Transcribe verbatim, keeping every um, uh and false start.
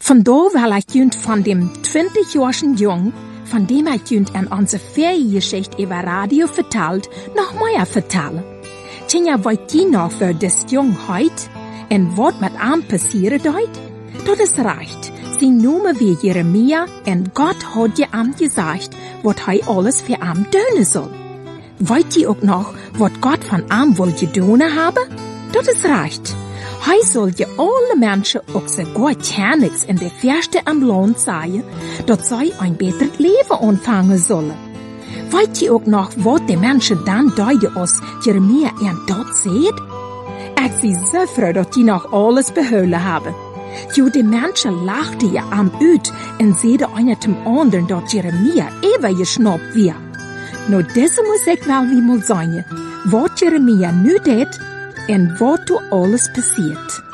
Van daar wil ik junt van dem twintig-jährigen Jung, von dem ik junt an onze Feriengeschichte über Radio vertelt, noch mehr vertellen. Tja, weet je noch, wer des Jung heut en wat mit ihm passieren deut? Dat is recht. Sein Name wie Jeremia en Gott hat je ihm gesagt, wat hij alles für ihm doen soll. Weet je ook noch, wat Gott von ihm will gedaan haben? Dat is recht. Hij soll je alle Menschen, ook sogar Tjernix in der Fürste am Land sagen, dat zij ein beter Leben anfangen sollen. Weet je ook nog wat de Menschen dan deuten als Jeremia en dat zegt? Ik zie zo froh dat die nog alles behouden hebben. Jo, de Menschen lachten je am uit en zeiden einer zum anderen dat Jeremia even geschnappt wird. Nou, deze muss ik wel wie mal sagen, wat Jeremia nu deed en wat du alles passiert.